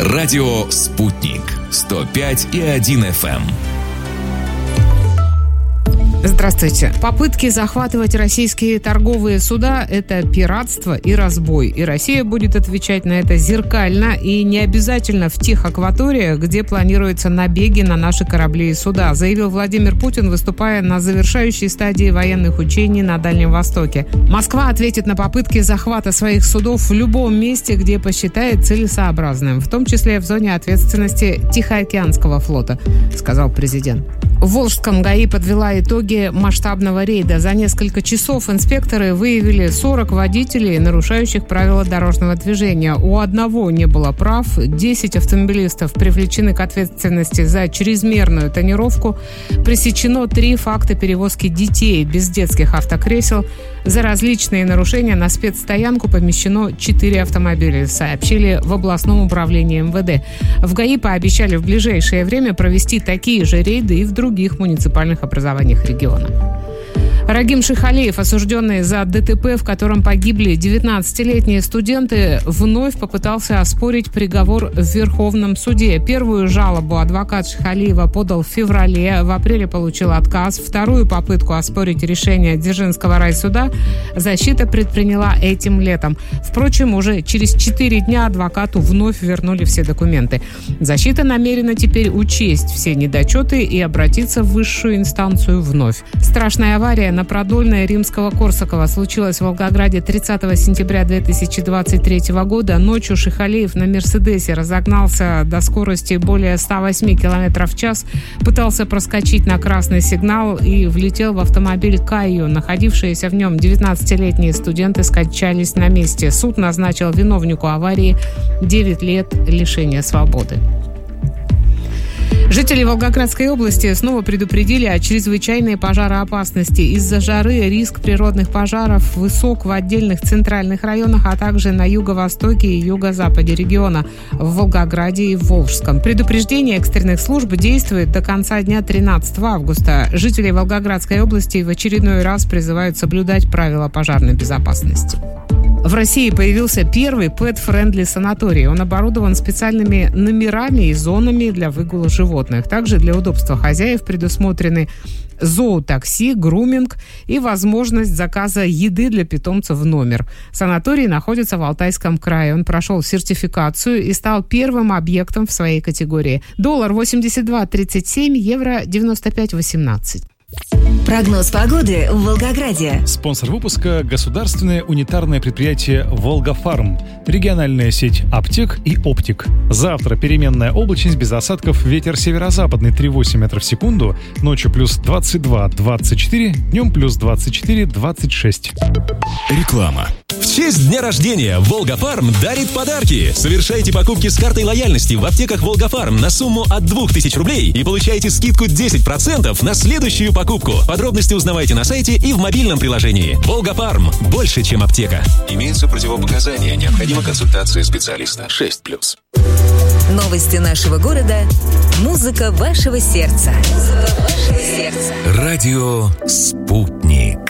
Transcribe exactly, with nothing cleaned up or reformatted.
Радио «Спутник». сто пять и один эф эм. Здравствуйте. Попытки захватывать российские торговые суда – это пиратство и разбой. И Россия будет отвечать на это зеркально и не обязательно в тех акваториях, где планируются набеги на наши корабли и суда, заявил Владимир Путин, выступая на завершающей стадии военных учений на Дальнем Востоке. Москва ответит на попытки захвата своих судов в любом месте, где посчитает целесообразным, в том числе в зоне ответственности Тихоокеанского флота, сказал президент. В Волжском ГАИ подвела итоги масштабного рейда. За несколько часов инспекторы выявили сорок водителей, нарушающих правила дорожного движения. У одного не было прав, десять автомобилистов привлечены к ответственности за чрезмерную тонировку, пресечено три факта перевозки детей без детских автокресел. За различные нарушения на спецстоянку помещено четыре автомобиля, сообщили в областном управлении эм вэ дэ. В ГАИ пообещали в ближайшее время провести такие же рейды и в других муниципальных образованиях региона. Рагим Шихалеев, осужденный за дэ тэ пэ, в котором погибли девятнадцатилетние студенты, вновь попытался оспорить приговор в Верховном суде. Первую жалобу адвокат Шихалеева подал в феврале, в апреле получил отказ. Вторую попытку оспорить решение Дзержинского райсуда защита предприняла этим летом. Впрочем, уже через четыре дня адвокату вновь вернули все документы. Защита намерена теперь учесть все недочеты и обратиться в высшую инстанцию вновь. Страшная авария на продольной Римского-Корсакова случилась в Волгограде тридцатого сентября две тысячи двадцать третьего года. Ночью Шихалеев на «Мерседесе» разогнался до скорости более ста восьми километров в час, пытался проскочить на красный сигнал и влетел в автомобиль «Кайо». Находившиеся в нем девятнадцатилетние студенты скончались на месте. Суд назначил виновнику аварии девять лет лишения свободы. Жители Волгоградской области снова предупредили о чрезвычайной пожароопасности. Из-за жары риск природных пожаров высок в отдельных центральных районах, а также на юго-востоке и юго-западе региона, в Волгограде и в Волжском. Предупреждение экстренных служб действует до конца дня тринадцатого августа. Жители Волгоградской области в очередной раз призывают соблюдать правила пожарной безопасности. В России появился первый пэт-френдли санаторий. Он оборудован специальными номерами и зонами для выгула животных. Также для удобства хозяев предусмотрены зоотакси, груминг и возможность заказа еды для питомцев в номер. Санаторий находится в Алтайском крае. Он прошел сертификацию и стал первым объектом в своей категории. Доллар восемьдесят два тридцать семь, евро девяносто пять восемнадцать. Прогноз погоды в Волгограде. Спонсор выпуска – государственное унитарное предприятие «Волгафарм», региональная сеть аптек и оптик. Завтра переменная облачность без осадков, ветер северо-западный три целых восемь десятых метра в секунду, ночью плюс двадцать два двадцать четыре, днем плюс двадцать четыре двадцать шесть. Реклама. В честь дня рождения Волгафарм дарит подарки. Совершайте покупки с картой лояльности в аптеках Волгафарм на сумму от двух тысяч рублей и получайте скидку десять процентов на следующую покупку. Подробности узнавайте на сайте и в мобильном приложении. Волгафарм. Больше, чем аптека. Имеются противопоказания. Необходима консультация специалиста. шесть плюс. Новости нашего города. Музыка вашего сердца. Музыка вашего сердца. Радио «Спутник».